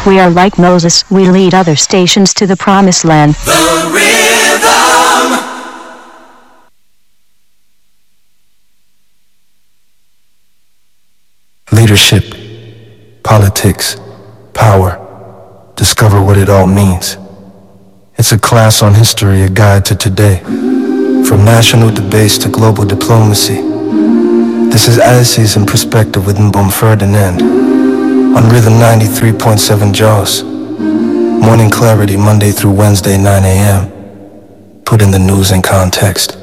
We are like Moses, we lead other stations to the promised land. The rhythm. Leadership, politics, power. Discover what it all means. It's a class on history, a guide to today. From national debates to global diplomacy. This is Alice's in Perspective with Mbom Ferdinand. On Rhythm 93.7 JAWS. Morning clarity Monday through Wednesday 9 a.m. Put in the news in context.